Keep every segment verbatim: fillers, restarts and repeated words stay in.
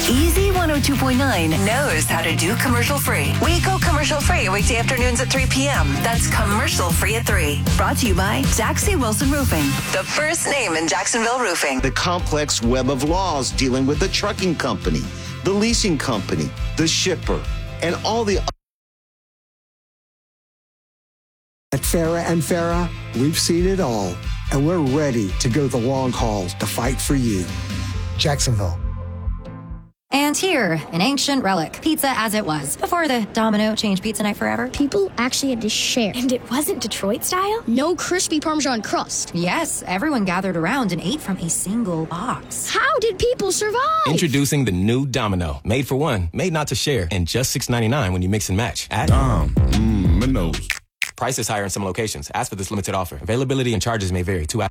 Easy one oh two point nine knows how to do commercial free. We go commercial free weekday afternoons at three p.m. That's commercial free at three. Brought to you by Jaxie Wilson Roofing, the first name in Jacksonville roofing. The complex web of laws dealing with the trucking company, the leasing company, the shipper, and all the At Farah and Farah, we've seen it all, and we're ready to go the long haul to fight for you. Jacksonville. And here, an ancient relic, pizza as it was, before the Domino changed pizza night forever. People actually had to share. And it wasn't Detroit style? No crispy Parmesan crust. Yes, everyone gathered around and ate from a single box. How did people survive? Introducing the new Domino. Made for one, made not to share, and just six ninety-nine when you mix and match. At Dom, mmm, Minos. Price is higher in some locations. Ask for this limited offer. Availability and charges may vary. Two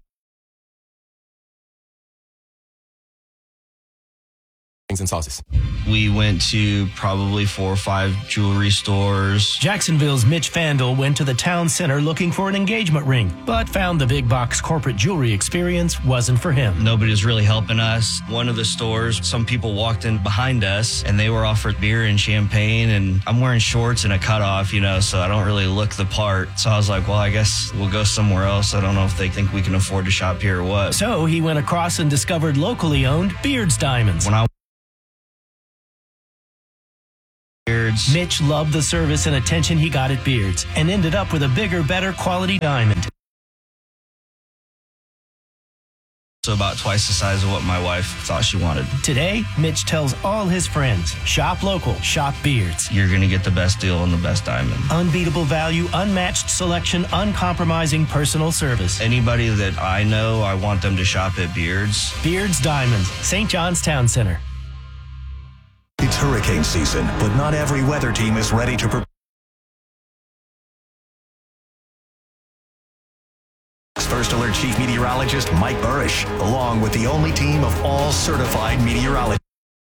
and sauces. We went to probably four or five jewelry stores. Jacksonville's Mitch Fandel went to the town center looking for an engagement ring, but found the big box corporate jewelry experience wasn't for him. Nobody was really helping us. One of the stores, some people walked in behind us and they were offered beer and champagne, and I'm wearing shorts and a cutoff, you know, so I don't really look the part. So I was like, well, I guess we'll go somewhere else. I don't know if they think we can afford to shop here or what. So he went across and discovered locally owned Beards Diamonds. When I Mitch loved the service and attention he got at Beards and ended up with a bigger, better quality diamond. So about twice the size of what my wife thought she wanted. Today, Mitch tells all his friends, shop local, shop Beards. You're going to get the best deal on the best diamond. Unbeatable value, unmatched selection, uncompromising personal service. Anybody that I know, I want them to shop at Beards. Beards Diamonds, Saint John's Town Center. It's hurricane season, but not every weather team is ready to prepare. First Alert Chief Meteorologist Mike Burrish, along with the only team of all certified meteorologists.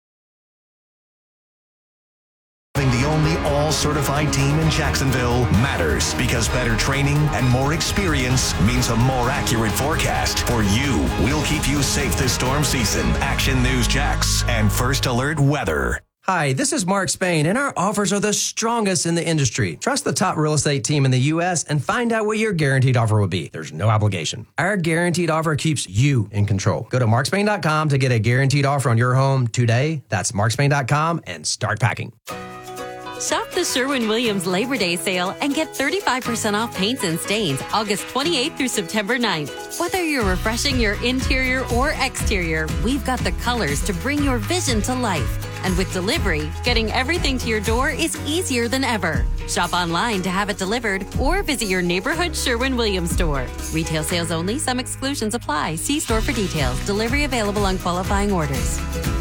Having the only all-certified team in Jacksonville matters because better training and more experience means a more accurate forecast. For you, we'll keep you safe this storm season. Action News Jax and First Alert Weather. Hi, this is Mark Spain, and our offers are the strongest in the industry. Trust the top real estate team in the U S and find out what your guaranteed offer will be. There's no obligation. Our guaranteed offer keeps you in control. Go to mark spain dot com to get a guaranteed offer on your home today. That's mark spain dot com and start packing. Shop the Sherwin-Williams Labor Day sale and get thirty-five percent off paints and stains August twenty-eighth through September ninth. Whether you're refreshing your interior or exterior, we've got the colors to bring your vision to life. And with delivery, getting everything to your door is easier than ever. Shop online to have it delivered or visit your neighborhood Sherwin-Williams store. Retail sales only. Some exclusions apply. See store for details. Delivery available on qualifying orders.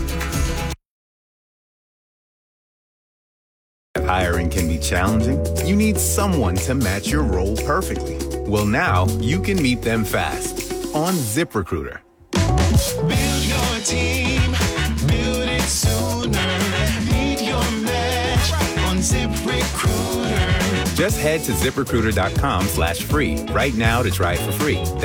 Hiring can be challenging. You need someone to match your role perfectly. Well, now you can meet them fast on ZipRecruiter. Build your team. Build it sooner. Meet your match on ZipRecruiter. Just head to ZipRecruiter dot com slash free right now to try it for free.